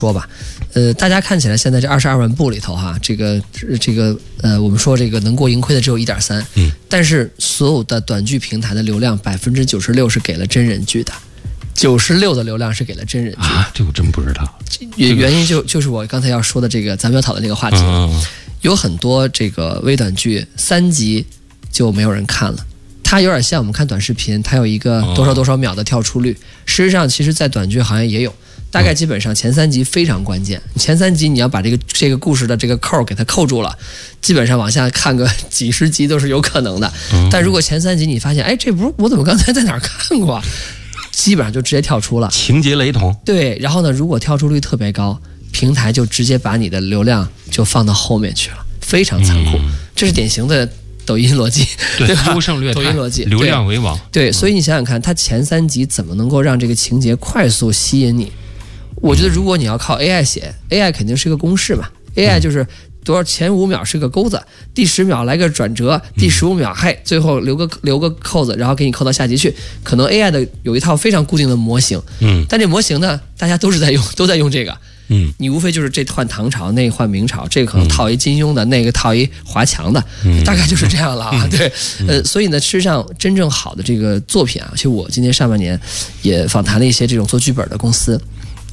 说吧，大家看起来现在这22万部里头哈，我们说这个能过盈亏的只有1.3，但是所有的短剧平台的流量96%是给了真人剧的，96%的流量是给了真人剧啊，这我真不知道。 原因就是我刚才要说的这个咱们要讨论这个话题，有很多这个微短剧3集就没有人看了。它有点像我们看短视频，它有一个多少秒的跳出率。事实上，其实在短剧行业也有，大概基本上前3集非常关键。前3集你要把这个故事的这个扣给它扣住了，基本上往下看个几十集都是有可能的。但如果前3集你发现，哎，这不是我怎么刚才在哪儿看过啊？基本上就直接跳出了， 情节雷同。对， 然后呢，如果跳出率特别高，平台就直接把你的流量就放到后面去了，非常残酷。这是典型的抖音逻辑，对吧？ 优胜劣汰， 抖音逻辑， 流量为王。 对，所以你想想看，它前3集怎么能够让这个情节快速吸引你？我觉得如果你要靠 AI 写，AI 肯定是个公式嘛。AI 就是多少前5秒是个钩子，第10秒来个转折，第15秒最后留个扣子，然后给你扣到下集去。可能 AI 的有一套非常固定的模型，但这模型呢，大家都在用这个。你无非就是这换唐朝，那换明朝，这个可能套一金庸的，那个套一华强的，大概就是这样了啊。对，所以呢，事实上真正好的这个作品啊，其实我今年上半年也访谈了一些这种做剧本的公司，